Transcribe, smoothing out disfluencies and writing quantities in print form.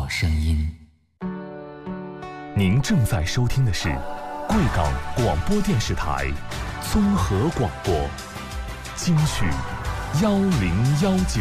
好声音。 您正在收听的是贵港广播电视台综合广播，京剧1019。